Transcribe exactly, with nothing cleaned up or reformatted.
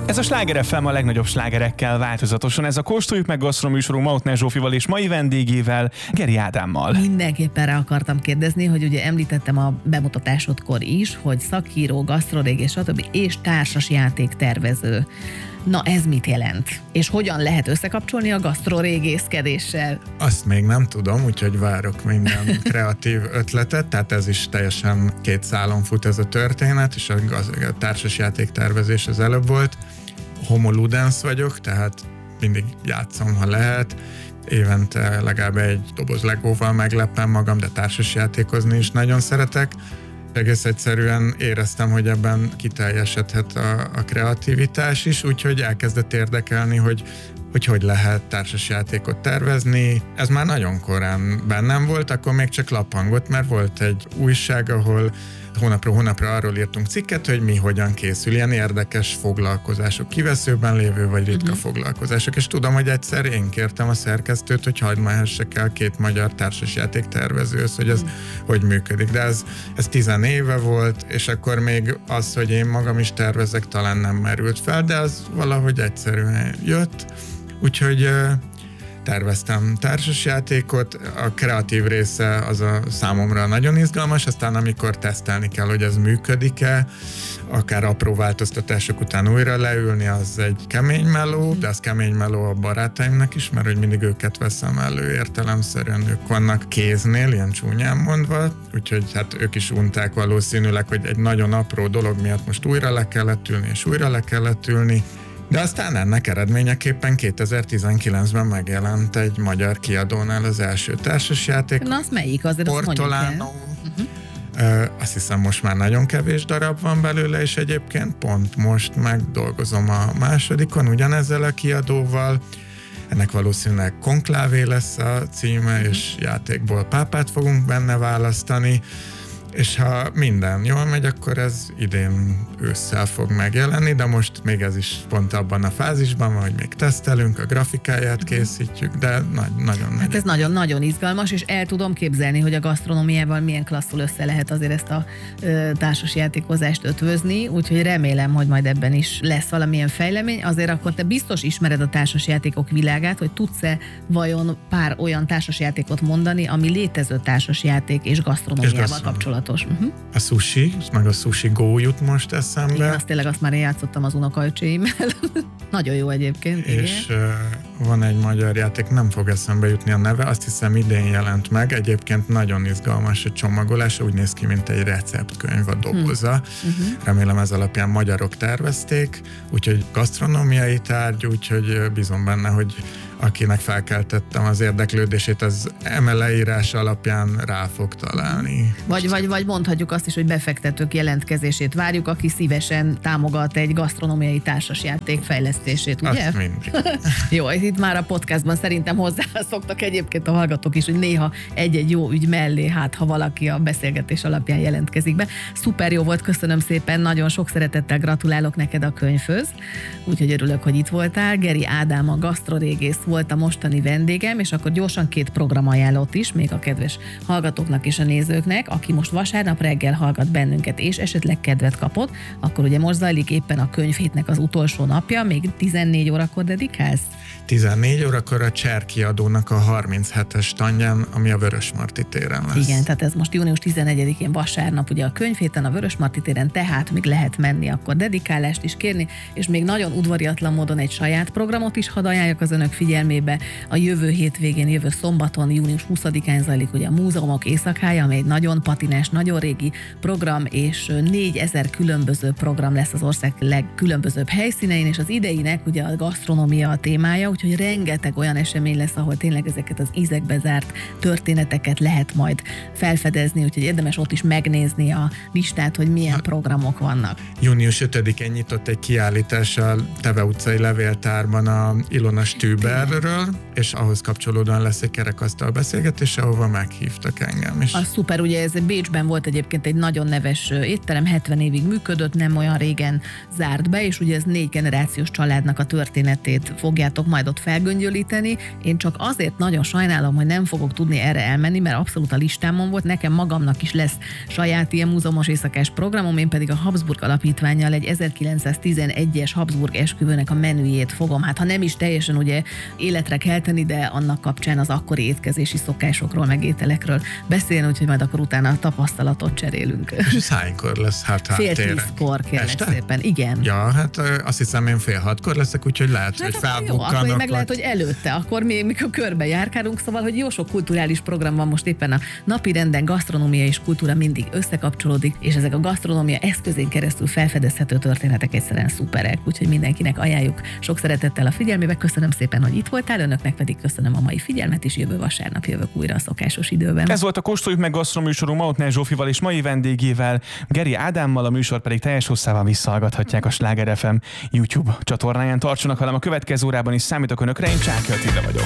Ez a Sláger ef em a legnagyobb slágerekkel változatosan. Ez a Kóstoljuk meg gasztroműsorunk Mautner Zsófival és mai vendégével, Geri Ádámmal. Mindenképpen rá akartam kérdezni, hogy ugye említettem a bemutatásodkor is, hogy szakíró, gasztrorégész, stb. És társasjáték tervező. Na ez mit jelent? És hogyan lehet összekapcsolni a gasztrorégészkedéssel? Azt még nem tudom, úgyhogy várok minden kreatív ötletet, tehát ez is teljesen két szálon fut ez a történet, és a, a társasjáték tervezés az előbb volt. Homo ludens vagyok, tehát mindig játszom, ha lehet. Évente legalább egy doboz legóval meglepem magam, de társasjátékozni is nagyon szeretek. Egész egyszerűen éreztem, hogy ebben kiteljesedhet a, a kreativitás is, úgyhogy elkezdett érdekelni, hogy hogy hogy lehet társasjátékot tervezni. Ez már nagyon korán bennem volt, akkor még csak lappangott, mert volt egy újság, ahol hónapról hónapra arról írtunk cikket, hogy mi hogyan készül, ilyen érdekes foglalkozások, kiveszőben lévő vagy ritka uh-huh. foglalkozások, és tudom, hogy egyszer én kértem a szerkesztőt, hogy hagyd mehessek el két magyar társasjáték tervezőhöz, hogy ez uh-huh. hogy működik, de ez, ez tizen éve volt, és akkor még az, hogy én magam is tervezek, talán nem merült fel, de az valahogy egyszerűen jött, úgyhogy terveztem társasjátékot, a kreatív része az a számomra nagyon izgalmas, aztán amikor tesztelni kell, hogy ez működik-e, akár apró változtatások után újra leülni, az egy kemény meló, de az kemény meló a barátaimnak is, mert hogy mindig őket veszem elő értelemszerűen, ők vannak kéznél, ilyen csúnyán mondva, úgyhogy hát ők is unták valószínűleg, hogy egy nagyon apró dolog miatt most újra le kellett ülni, és újra le kellett ülni. De aztán ennek eredményeképpen kétezer-tizenkilencben megjelent egy magyar kiadónál az első társasjáték. Na, az melyik? Azért Portolano. Uh-huh. Uh, azt hiszem, most már nagyon kevés darab van belőle, és egyébként pont most megdolgozom a másodikon, ugyanezzel a kiadóval. Ennek valószínűleg Konklávé lesz a címe, uh-huh. és játékból pápát fogunk benne választani. És ha minden jól megy, akkor ez idén ősszel fog megjelenni, de most még ez is pont abban a fázisban van, hogy még tesztelünk, a grafikáját készítjük, de nagy, nagyon nagy. Hát ez nagyon-nagyon izgalmas, és el tudom képzelni, hogy a gasztronómiával milyen klasszul össze lehet azért ezt a ö, társasjátékozást ötvözni, úgyhogy remélem, hogy majd ebben is lesz valamilyen fejlemény. Azért akkor te biztos ismered a társasjátékok világát, hogy tudsz-e vajon pár olyan társasjátékot mondani, ami létező társasjáték és gasztronómiával kapcsolatos. Uh-huh. A sushi, meg a sushi go jut most eszembe. Igen, azt tényleg azt már én játszottam az unokaöcséimmel. Nagyon jó egyébként. És uh, van egy magyar játék, nem fog eszembe jutni a neve, azt hiszem idén jelent meg. Egyébként nagyon izgalmas a csomagolása, úgy néz ki, mint egy receptkönyv a doboza. Uh-huh. Remélem ez alapján magyarok tervezték, úgyhogy gasztronómiai tárgy, úgyhogy bízom benne, hogy akinek felkeltettem az érdeklődését, az eme leírás alapján rá fog találni. Vagy, vagy, vagy mondhatjuk azt is, hogy befektetők jelentkezését várjuk, aki szívesen támogat egy gasztronómiai társasjáték fejlesztését, ugye? Azt mindig. Jó, itt már a podcastban szerintem hozzászoktak egyébként a hallgatók is, hogy néha egy-egy jó ügy mellé, hát ha valaki a beszélgetés alapján jelentkezik be. Szuper jó volt, köszönöm szépen, nagyon sok szeretettel gratulálok neked a könyvhöz, úgyhogy örülök, hogy itt voltál. Geri Ádám, a gasztrorégész volt a mostani vendégem, és akkor gyorsan két programajánlót is, még a kedves hallgatóknak és a nézőknek, aki most vasárnap reggel hallgat bennünket, és esetleg kedvet kapott, akkor ugye most zajlik éppen a könyvhétnek az utolsó napja, még tizennégy órakor dedikálsz? tizennégy órakor a Cser kiadónak a harminchetes standján, ami a Vörösmarty téren lesz. Igen, tehát ez most június tizenegyedikén vasárnap ugye a könyvhéten a Vörösmarty téren, tehát még lehet menni akkor dedikálást is kérni, és még nagyon udvariatlan módon egy saját programot is hadd ajánljak az önök figyelmébe. A jövő hétvégén, jövő szombaton, június huszadikán zajlik ugye a Múzeumok Éjszakája, ami egy nagyon patinás, nagyon régi program, és négyezer különböző program lesz az ország legkülönbözőbb helyszínein, és az ideinek ugye a gasztronómia a témája, úgyhogy rengeteg olyan esemény lesz, ahol tényleg ezeket az ízekbe zárt történeteket lehet majd felfedezni, úgyhogy érdemes ott is megnézni a listát, hogy milyen programok vannak. június ötödikén nyitott egy kiállítás a Teve utcai levéltárban a Ilona Stüber, erről, és ahhoz kapcsolódóan lesz egy kerekasztal beszélgetés, ahova meghívtak engem is. Az szuper, ugye ez Bécsben volt egyébként egy nagyon neves étterem, hetven évig működött, nem olyan régen zárt be, és ugye ez négy generációs családnak a történetét fogjátok majd ott felgöngyölíteni. Én csak azért nagyon sajnálom, hogy nem fogok tudni erre elmenni, mert abszolút a listámon volt, nekem magamnak is lesz saját ilyen múzeumos éjszakás programom, én pedig a Habsburg Alapítvánnyal egy ezerkilencszáztizenegyes Habsburg esküvőnek a menüjét fogom, hát ha nem is teljesen ugye életre kelteni, de annak kapcsán az akkori étkezési szokásokról, meg ételekről beszélni, úgyhogy majd akkor utána tapasztalatot cserélünk. És ez hánykor lesz? Hát Fél háttérek. tízkor, kérlek Este? szépen. Igen. Ja, hát ö, azt hiszem én fél hatkor leszek, úgyhogy lehet, Hát hogy akkor jó, felbukkanok. akkor meg lehet, vagy- hogy előtte, akkor még mikor körbe járkálunk, szóval, hogy jó sok kulturális program van most éppen a napi renden, gasztronómia és kultúra mindig összekapcsolódik, és ezek a gasztronómia eszközén keresztül felfedezhető történetek egyszerűen szuperek, úgyhogy mindenkinek ajánljuk sok szeretettel a figyelmébe. Köszönöm szépen, hogy itt voltál, önöknek pedig köszönöm a mai figyelmet, és jövő vasárnap jövök újra a szokásos időben. Ez volt a Kóstoljuk meg gasztronóműsorunk Mautner Zsófival és mai vendégével, Geri Ádámmal, a műsor pedig teljes hosszával visszahallgathatják a Sláger ef em YouTube csatornáján. Tartsanak velem a következő órában is, számítok önökre, én Csáky Attila vagyok.